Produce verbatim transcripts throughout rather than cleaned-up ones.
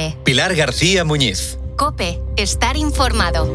tarde. Pilar García Muñiz. COPE. Estar informado.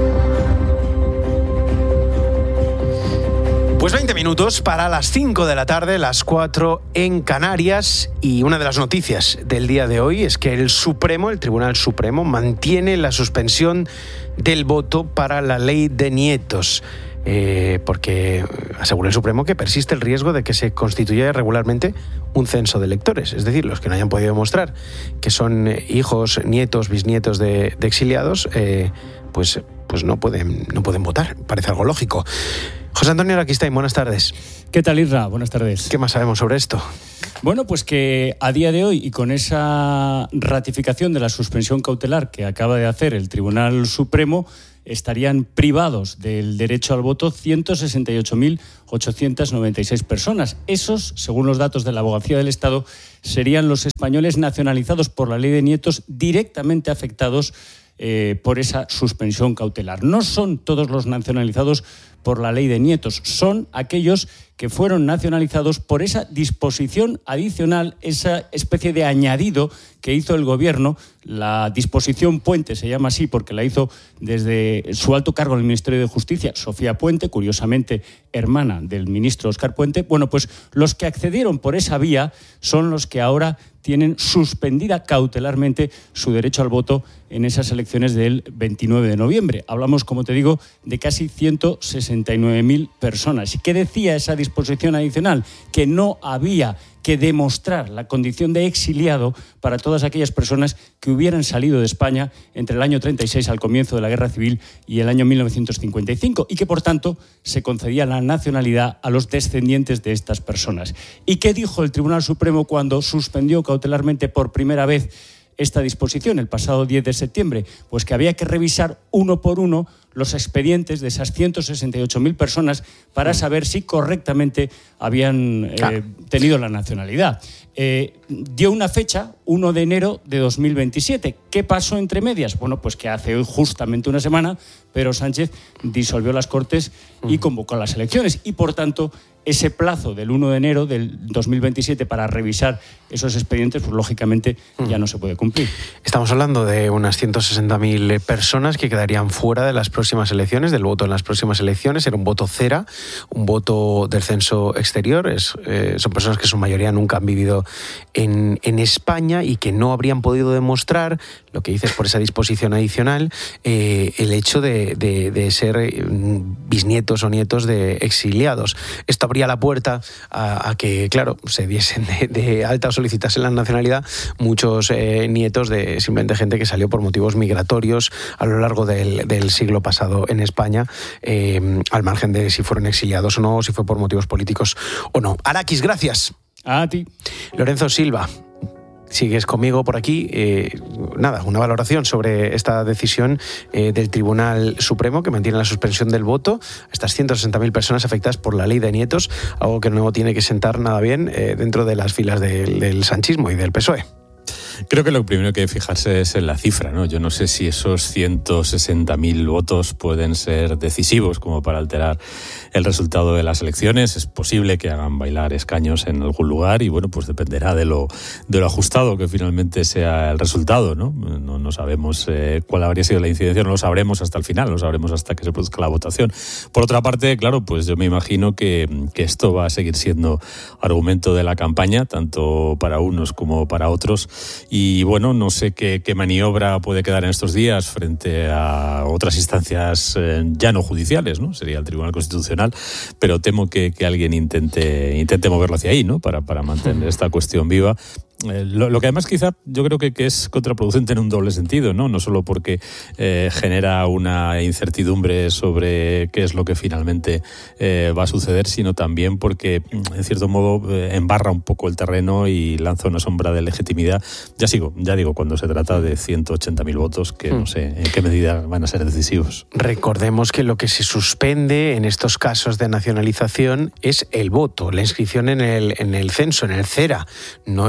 Pues veinte minutos para las cinco de la tarde, las cuatro en Canarias. Y una de las noticias del día de hoy es que el Supremo, el Tribunal Supremo, mantiene la suspensión del voto para la ley de nietos. Eh, porque asegura el Supremo que persiste el riesgo de que se constituya irregularmente un censo de electores. Es decir, los que no hayan podido demostrar que son hijos, nietos, bisnietos de, de exiliados, eh, pues, pues no pueden, no pueden votar. Parece algo lógico. José Antonio Araquistain, buenas tardes. ¿Qué tal, Isra? Buenas tardes. ¿Qué más sabemos sobre esto? Bueno, pues que a día de hoy, y con esa ratificación de la suspensión cautelar que acaba de hacer el Tribunal Supremo, estarían privados del derecho al voto ciento sesenta y ocho mil ochocientas noventa y seis personas. Esos, según los datos de la Abogacía del Estado, serían los españoles nacionalizados por la ley de nietos directamente afectados eh, por esa suspensión cautelar. No son todos los nacionalizados por la ley de nietos, son aquellos que fueron nacionalizados por esa disposición adicional, esa especie de añadido que hizo el Gobierno. La disposición Puente se llama así porque la hizo desde su alto cargo en el Ministerio de Justicia, Sofía Puente, curiosamente hermana del ministro Óscar Puente. Bueno, pues los que accedieron por esa vía son los que ahora tienen suspendida cautelarmente su derecho al voto en esas elecciones del veintinueve de noviembre. Hablamos, como te digo, de casi ciento sesenta y nueve mil personas. ¿Y qué decía esa disposición adicional? Que no había que demostrar la condición de exiliado para todas aquellas personas que hubieran salido de España entre el año treinta y seis, al comienzo de la Guerra Civil, y el año mil novecientos cincuenta y cinco, y que, por tanto, se concedía la nacionalidad a los descendientes de estas personas. ¿Y qué dijo el Tribunal Supremo cuando suspendió cautelarmente por primera vez esta disposición el pasado diez de septiembre? Pues que había que revisar uno por uno los expedientes de esas ciento sesenta y ocho mil personas para saber si correctamente habían eh, claro. tenido la nacionalidad. Eh, dio una fecha, uno de enero de dos mil veintisiete. ¿Qué pasó entre medias? Bueno, pues que hace justamente una semana Pedro Sánchez disolvió las Cortes y convocó las elecciones. Y, por tanto, ese plazo del uno de enero del dos mil veintisiete para revisar esos expedientes, pues lógicamente ya no se puede cumplir. Estamos hablando de unas ciento sesenta mil personas que quedarían fuera de las próximas elecciones, del voto en las próximas elecciones. Era un voto cera, un voto del censo exterior. Es, eh, son personas que en su mayoría nunca han vivido en, en España y que no habrían podido demostrar, lo que dices por esa disposición adicional, eh, el hecho de, de, de ser bisnietos o nietos de exiliados. Esto abría la puerta a, a que, claro, se diesen de, de alta o solicitasen la nacionalidad muchos eh, nietos de simplemente gente que salió por motivos migratorios a lo largo del, del siglo pasado en España, eh, al margen de si fueron exiliados o no, o si fue por motivos políticos o no. Araquis, gracias. A ti. Lorenzo Silva, sigues conmigo por aquí. Eh, nada, una valoración sobre esta decisión eh, del Tribunal Supremo que mantiene la suspensión del voto a estas ciento sesenta mil personas afectadas por la ley de nietos, algo que no tiene que sentar nada bien eh, dentro de las filas del, del sanchismo y del P S O E. Creo que lo primero que hay que fijarse es en la cifra, ¿no? Yo no sé si esos ciento sesenta mil votos pueden ser decisivos como para alterar el resultado de las elecciones. Es posible que hagan bailar escaños en algún lugar y, bueno, pues dependerá de lo, de lo ajustado que finalmente sea el resultado, ¿no? No, no sabemos eh, cuál habría sido la incidencia, no lo sabremos hasta el final, lo sabremos hasta que se produzca la votación. Por otra parte, claro, pues yo me imagino que, que esto va a seguir siendo argumento de la campaña, tanto para unos como para otros. Y bueno, no sé qué, qué maniobra puede quedar en estos días frente a otras instancias eh, ya no judiciales, ¿no? Sería el Tribunal Constitucional, pero temo que, que alguien intente, intente moverlo hacia ahí, ¿no? Para, para mantener esta cuestión viva. Eh, lo, lo que además quizá yo creo que, que es contraproducente en un doble sentido, ¿no? No solo porque eh, genera una incertidumbre sobre qué es lo que finalmente eh, va a suceder, sino también porque, en cierto modo, eh, embarra un poco el terreno y lanza una sombra de legitimidad. Ya sigo, ya digo, cuando se trata de ciento ochenta mil votos, que no sé en qué medida van a ser decisivos. Recordemos que lo que se suspende en estos casos de nacionalización es el voto, la inscripción en el, en el censo, en el CERA, no el hecho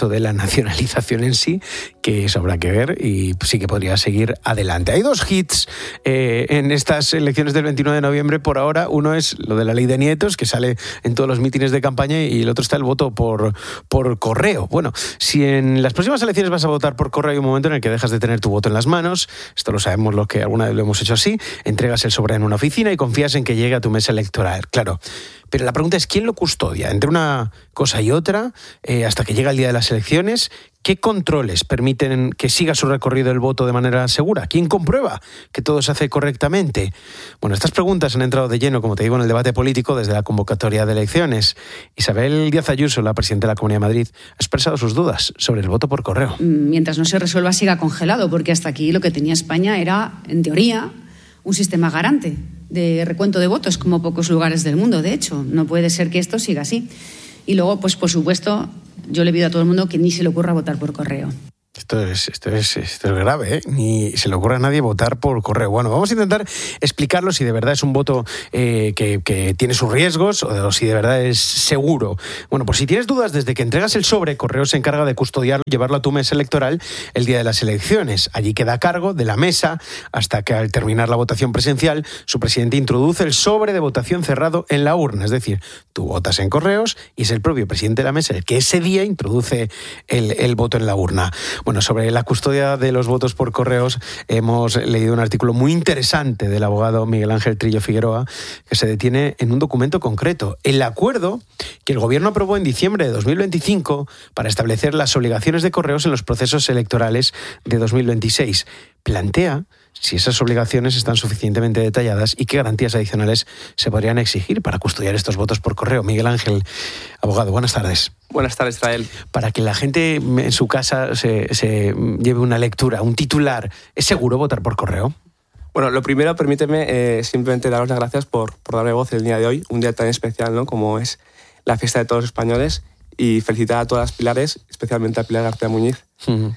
eso de la nacionalización en sí, que eso habrá que ver y sí que podría seguir adelante. Hay dos hits eh, en estas elecciones del veintinueve de noviembre por ahora. Uno es lo de la ley de nietos, que sale en todos los mítines de campaña, y el otro está el voto por, por correo. Bueno, si en las próximas elecciones vas a votar por correo, hay un momento en el que dejas de tener tu voto en las manos. Esto lo sabemos los que alguna vez lo hemos hecho así. Entregas el sobre en una oficina y confías en que llegue a tu mesa electoral. Claro. Pero la pregunta es, ¿quién lo custodia? Entre una cosa y otra, eh, hasta que llega el día de las elecciones, ¿qué controles permiten que siga su recorrido el voto de manera segura? ¿Quién comprueba que todo se hace correctamente? Bueno, estas preguntas han entrado de lleno, como te digo, en el debate político desde la convocatoria de elecciones. Isabel Díaz Ayuso, la presidenta de la Comunidad de Madrid, ha expresado sus dudas sobre el voto por correo. Mientras no se resuelva, siga congelado, porque hasta aquí lo que tenía España era, en teoría, un sistema garante de recuento de votos, como pocos lugares del mundo, de hecho. No puede ser que esto siga así. Y luego, pues por supuesto, yo le pido a todo el mundo que ni se le ocurra votar por correo. Esto es, esto es, esto es grave, ¿eh? Ni se le ocurre a nadie votar por correo. Bueno, vamos a intentar explicarlo si de verdad es un voto eh, que, que tiene sus riesgos o, o si de verdad es seguro. Bueno, pues si tienes dudas, desde que entregas el sobre, Correo se encarga de custodiarlo y llevarlo a tu mesa electoral el día de las elecciones. Allí queda a cargo de la mesa hasta que, al terminar la votación presencial, su presidente introduce el sobre de votación cerrado en la urna. Es decir, tú votas en Correos y es el propio presidente de la mesa el que ese día introduce el, el voto en la urna. Bueno, sobre la custodia de los votos por correos hemos leído un artículo muy interesante del abogado Miguel Ángel Trillo Figueroa, que se detiene en un documento concreto, el acuerdo que el Gobierno aprobó en diciembre de dos mil veinticinco para establecer las obligaciones de correos en los procesos electorales de dos mil veintiséis. Plantea si esas obligaciones están suficientemente detalladas y qué garantías adicionales se podrían exigir para custodiar estos votos por correo. Miguel Ángel, abogado, buenas tardes. Buenas tardes, Israel. Para que la gente en su casa se, se lleve una lectura, un titular, ¿es seguro votar por correo? Bueno, lo primero, permíteme eh, simplemente daros las gracias por, por darme voz el día de hoy, un día tan especial, ¿no?, como es la fiesta de todos los españoles, y felicitar a todas las Pilares, especialmente a Pilar García Muñiz. Uh-huh.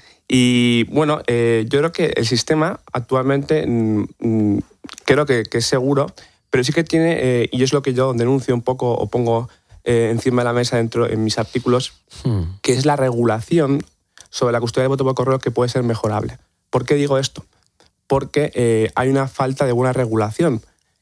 Y bueno, eh, yo creo que el sistema actualmente mmm, creo que, que es seguro, pero sí que tiene, eh, y es lo que yo denuncio un poco o pongo eh, encima de la mesa dentro en mis artículos, hmm. que es la regulación sobre la custodia de voto por correo, que puede ser mejorable. ¿Por qué digo esto? Porque eh, hay una falta de buena regulación,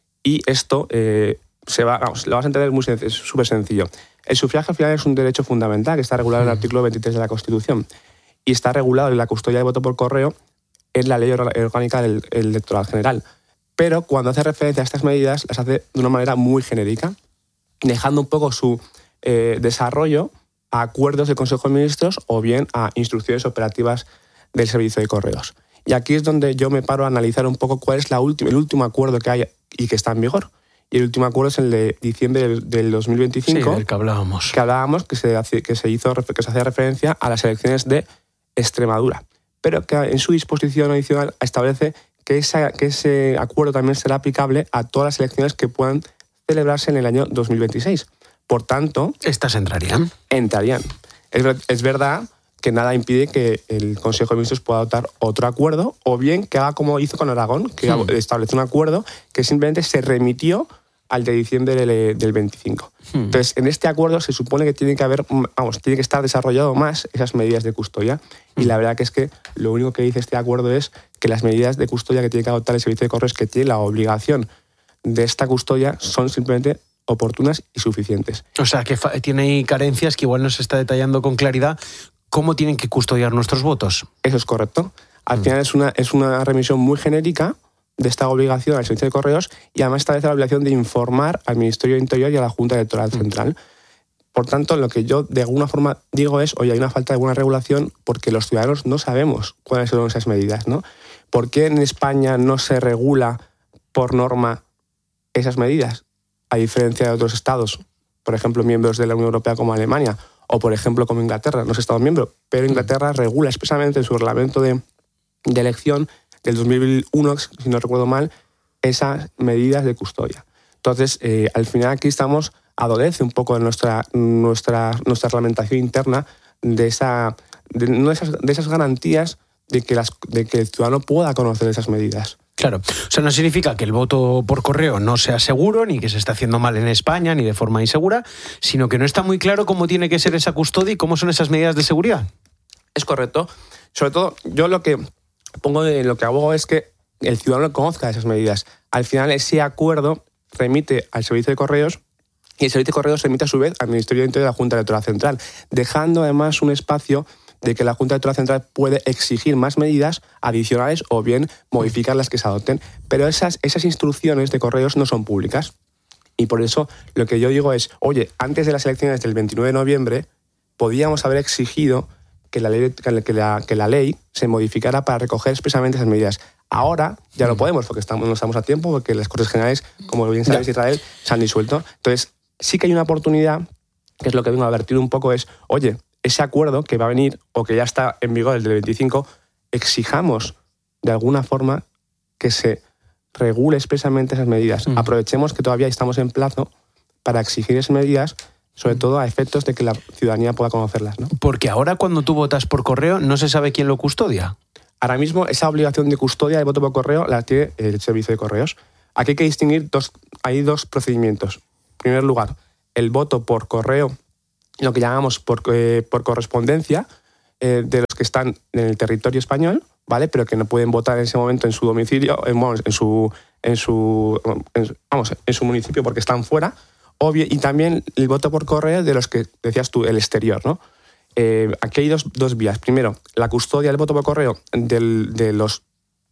y esto eh, se va, vamos, lo vas a entender muy sencillo, es súper sencillo. El sufragio al final es un derecho fundamental que está regulado hmm. en el artículo veintitrés de la Constitución. Y está regulado en la custodia de voto por correo en la Ley Orgánica del Electoral General. Pero cuando hace referencia a estas medidas, las hace de una manera muy genérica, dejando un poco su eh, desarrollo a acuerdos del Consejo de Ministros o bien a instrucciones operativas del Servicio de Correos. Y aquí es donde yo me paro a analizar un poco cuál es la última, el último acuerdo que hay y que está en vigor. Y el último acuerdo es el de diciembre del, del dos mil veinticinco. Sí, del que hablábamos. Que hablábamos, que se, que se hizo, que se hacía referencia a las elecciones de Extremadura, pero que en su disposición adicional establece que, esa, que ese acuerdo también será aplicable a todas las elecciones que puedan celebrarse en el año dos mil veintiséis. Por tanto... ¿Estas entrarían? Entrarían. Es, es verdad que nada impide que el Consejo de Ministros pueda adoptar otro acuerdo, o bien que haga como hizo con Aragón, que hmm. estableció un acuerdo que simplemente se remitió al de diciembre del, del veinticinco. Hmm. Entonces, en este acuerdo se supone que tiene que haber, vamos, tiene que estar desarrollado más esas medidas de custodia, hmm. y la verdad que es que lo único que dice este acuerdo es que las medidas de custodia que tiene que adoptar el Servicio de Correos, que tiene la obligación de esta custodia, son simplemente oportunas y suficientes. O sea, que fa- tiene ahí carencias que igual no se está detallando con claridad cómo tienen que custodiar nuestros votos. Eso es correcto. Al hmm. final es una, es una remisión muy genérica de esta obligación al Servicio de Correos, y además establece la obligación de informar al Ministerio de Interior y a la Junta Electoral Central. Por tanto, lo que yo de alguna forma digo es, oye, hay una falta de buena regulación porque los ciudadanos no sabemos cuáles son esas medidas, ¿no? ¿Por qué en España no se regula por norma esas medidas? A diferencia de otros estados, por ejemplo, miembros de la Unión Europea como Alemania, o por ejemplo como Inglaterra, no es estado miembro, pero Inglaterra regula expresamente en su reglamento de, de elección del dos mil uno, si no recuerdo mal, esas medidas de custodia. Entonces, eh, al final aquí estamos, adolece un poco de nuestra, nuestra, nuestra reglamentación interna de, esa, de, no de, esas, de esas garantías de que, las, de que el ciudadano pueda conocer esas medidas. Claro, o sea, no significa que el voto por correo no sea seguro, ni que se está haciendo mal en España, ni de forma insegura, sino que no está muy claro cómo tiene que ser esa custodia y cómo son esas medidas de seguridad. Es correcto. Sobre todo, yo lo que pongo de lo que abogo es que el ciudadano conozca esas medidas. Al final, ese acuerdo remite al Servicio de Correos y el Servicio de Correos remite a su vez al Ministerio de Interior de la Junta Electoral Central, dejando además un espacio de que la Junta Electoral Central puede exigir más medidas adicionales o bien modificar las que se adopten. Pero esas, esas instrucciones de Correos no son públicas. Y por eso lo que yo digo es, oye, antes de las elecciones del veintinueve de noviembre, podíamos haber exigido que la ley, que la, que la ley se modificara para recoger expresamente esas medidas. Ahora ya no podemos, porque estamos, no estamos a tiempo, porque las Cortes Generales, como bien sabéis, Israel, se han disuelto. Entonces, sí que hay una oportunidad, que es lo que vengo a advertir un poco, es, oye, ese acuerdo que va a venir o que ya está en vigor el del veinticinco, exijamos de alguna forma que se regule expresamente esas medidas. Mm. Aprovechemos que todavía estamos en plazo para exigir esas medidas, sobre todo a efectos de que la ciudadanía pueda conocerlas, ¿no? Porque ahora cuando tú votas por correo no se sabe quién lo custodia. Ahora mismo esa obligación de custodia de voto por correo la tiene el Servicio de Correos. Aquí hay que distinguir dos, hay dos procedimientos. En primer lugar, el voto por correo, lo que llamamos por, eh, por correspondencia, eh, de los que están en el territorio español, ¿vale? Pero que no pueden votar en ese momento en su domicilio, en, en, su, en, su, en, vamos, en su municipio porque están fuera, o bien, y también el voto por correo de los que decías tú, el exterior, ¿no? Eh, aquí hay dos, dos vías. Primero, la custodia del voto por correo del, de los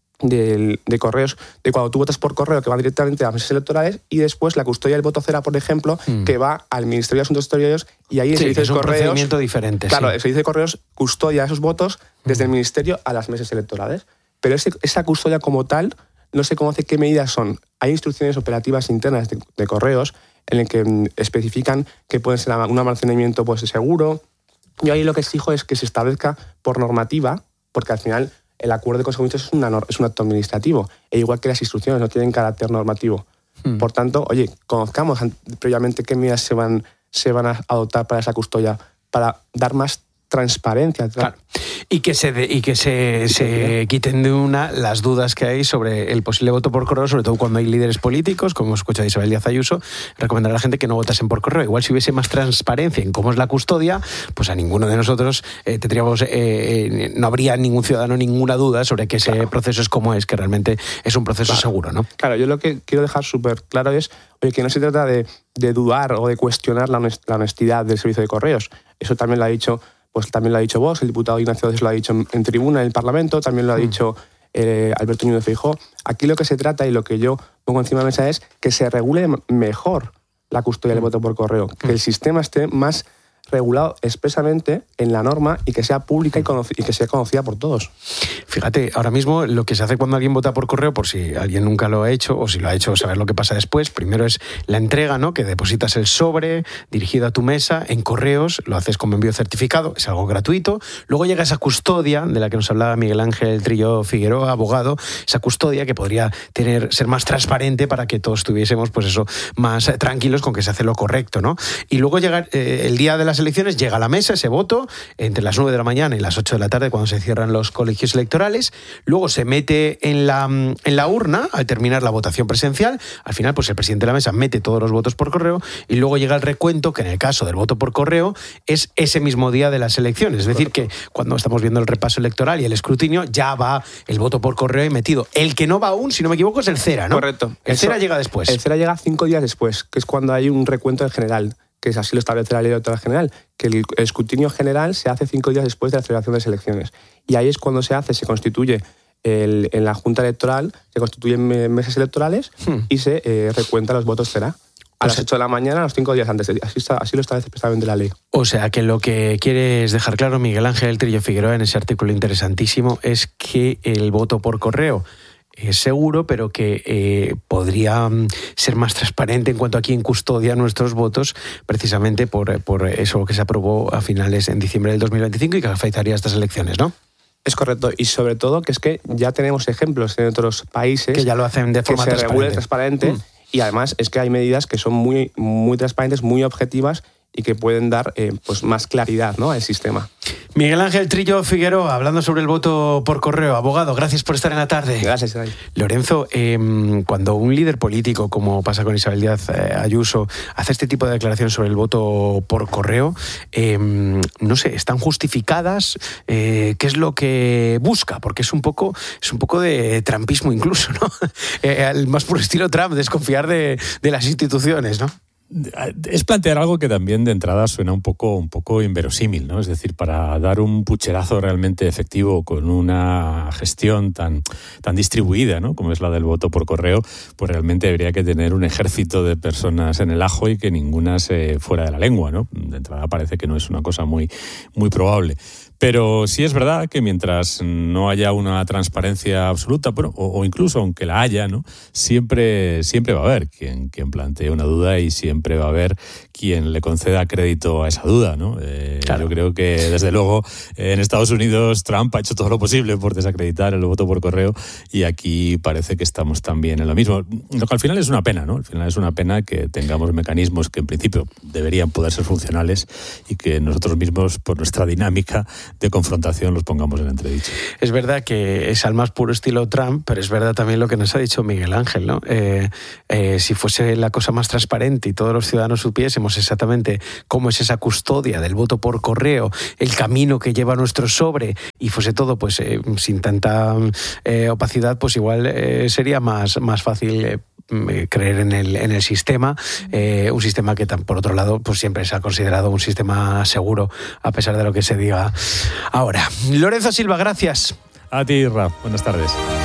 de, de correos, de cuando tú votas por correo, que va directamente a las mesas electorales, y después la custodia del voto cera, por ejemplo, mm. que va al Ministerio de Asuntos Exteriores, y ahí el sí, Servicio es de un Correos... procedimiento diferente. Claro, sí. el Servicio de Correos custodia esos votos desde mm. el Ministerio a las mesas electorales. Pero ese, esa custodia como tal, no se conoce qué medidas son. Hay instrucciones operativas internas de, de correos en las que mm, especifican que puede ser un almacenamiento pues, seguro. Yo ahí lo que exijo es que se establezca por normativa, porque al final el acuerdo de consejos es, una, es un acto administrativo, e igual que las instrucciones no tienen carácter normativo. Hmm. Por tanto, oye, conozcamos previamente qué medidas se van, se van a adoptar para esa custodia, para dar más transparencia. Claro. Y que se de, y que se, se quiten de una las dudas que hay sobre el posible voto por correo, sobre todo cuando hay líderes políticos, como hemos escuchado a Isabel Díaz Ayuso, recomendar a la gente que no votasen por correo. Igual si hubiese más transparencia en cómo es la custodia, pues a ninguno de nosotros eh, tendríamos, eh, eh, no habría ningún ciudadano ninguna duda sobre que ese claro. proceso es como es, que realmente es un proceso claro. seguro, ¿no? Claro, yo lo que quiero dejar súper claro es oye, que no se trata de, de dudar o de cuestionar la honestidad del Servicio de Correos. Eso también lo ha dicho Pues también lo ha dicho vos, el diputado Ignacio Cés lo ha dicho en, en tribuna en el Parlamento, también lo ha mm. dicho eh, Alberto Núñez Feijóo. Aquí lo que se trata y lo que yo pongo encima de la mesa es que se regule mejor la custodia del voto por correo, mm. que el sistema esté más regulado expresamente en la norma y que sea pública y, conoc- y que sea conocida por todos. Fíjate, ahora mismo lo que se hace cuando alguien vota por correo, por si alguien nunca lo ha hecho o si lo ha hecho, saber lo que pasa después, primero es la entrega, ¿no? Que depositas el sobre dirigido a tu mesa en correos, lo haces como envío certificado, es algo gratuito. Luego llega esa custodia de la que nos hablaba Miguel Ángel Trillo Figueroa, abogado, esa custodia que podría tener ser más transparente para que todos estuviésemos, pues eso, más tranquilos con que se hace lo correcto, ¿no? Y luego llega eh, el día de las elecciones, llega a la mesa ese voto entre las nueve de la mañana y las ocho de la tarde cuando se cierran los colegios electorales, luego se mete en la, en la urna al terminar la votación presencial, al final pues el presidente de la mesa mete todos los votos por correo y luego llega el recuento, que en el caso del voto por correo es ese mismo día de las elecciones, es decir que cuando estamos viendo el repaso electoral y el escrutinio ya va el voto por correo y metido. El que no va aún, si no me equivoco, es el cera, ¿no? Correcto. El Eso, cera llega después. El cera llega cinco días después, que es cuando hay un recuento en general, que es así lo establece la ley electoral general, que el escrutinio general se hace cinco días después de la celebración de las elecciones. Y ahí es cuando se hace, se constituye el, en la Junta Electoral, se constituyen mesas electorales hmm. y se eh, recuentan los votos cera. A las ocho de la mañana, a los cinco días antes. Así, está, así lo establece precisamente la ley. O sea, que lo que quieres dejar claro, Miguel Ángel Trillo Figueroa, en ese artículo interesantísimo, es que el voto por correo es seguro, pero que eh, podría ser más transparente en cuanto a quién custodia nuestros votos, precisamente por, por eso que se aprobó a finales en diciembre del dos mil veinticinco y que afectaría a estas elecciones, ¿no? Es correcto, y sobre todo que es que ya tenemos ejemplos en otros países que ya lo hacen de forma que se transparente. regule transparente mm. y además es que hay medidas que son muy, muy transparentes, muy objetivas y que pueden dar eh, pues más claridad, ¿no?, al sistema. Miguel Ángel Trillo Figueroa, hablando sobre el voto por correo. Abogado, gracias por estar en la tarde. Gracias, David. Lorenzo, eh, cuando un líder político, como pasa con Isabel Díaz eh, Ayuso, hace este tipo de declaraciones sobre el voto por correo, eh, no sé, ¿están justificadas? Eh, ¿Qué es lo que busca? Porque es un poco, es un poco de trampismo incluso, ¿no? eh, al más puro estilo Trump, desconfiar de, de las instituciones, ¿no? Es plantear algo que también de entrada suena un poco, un poco inverosímil, ¿no? Es decir, para dar un pucherazo realmente efectivo con una gestión tan, tan distribuida, ¿no?, como es la del voto por correo, pues realmente habría que tener un ejército de personas en el ajo y que ninguna se fuera de la lengua, ¿no? De entrada parece que no es una cosa muy, muy probable. Pero sí es verdad que mientras no haya una transparencia absoluta, bueno, o, o incluso aunque la haya, ¿no?, siempre, siempre va a haber quien, quien plantee una duda y siempre va a haber quien le conceda crédito a esa duda, ¿no? Eh, claro. Yo creo que, desde luego, en Estados Unidos Trump ha hecho todo lo posible por desacreditar el voto por correo y aquí parece que estamos también en lo mismo. Lo que al final es una pena, ¿no? Al final es una pena que tengamos mecanismos que en principio deberían poder ser funcionales y que nosotros mismos, por nuestra dinámica de confrontación, los pongamos en entredicho. Es verdad que es al más puro estilo Trump, pero es verdad también lo que nos ha dicho Miguel Ángel, ¿no? Eh, eh, si fuese la cosa más transparente y todos los ciudadanos supiésemos exactamente cómo es esa custodia del voto por correo, el camino que lleva nuestro sobre, y fuese todo pues eh, sin tanta eh, opacidad, pues igual eh, sería más, más fácil eh, creer en el, en el sistema, eh, un sistema que por otro lado pues siempre se ha considerado un sistema seguro, a pesar de lo que se diga ahora. Lorenzo Silva, gracias. A ti, Ra. Buenas tardes.